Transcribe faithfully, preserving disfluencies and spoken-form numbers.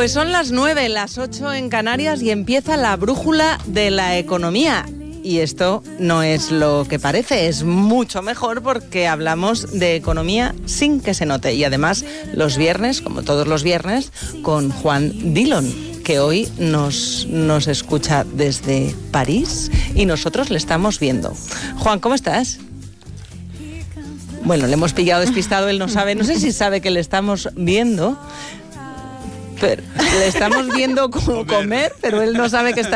Pues son las nueve, las ocho en Canarias y empieza la brújula de la economía. Y esto no es lo que parece, es mucho mejor porque hablamos de economía sin que se note. Y además los viernes, como todos los viernes, con Juan Dillon, que hoy nos, nos escucha desde París y nosotros le estamos viendo. Juan, ¿cómo estás? Bueno, le hemos pillado despistado, él no sabe, no sé si sabe que le estamos viendo. Pero le estamos viendo comer, pero él no sabe que está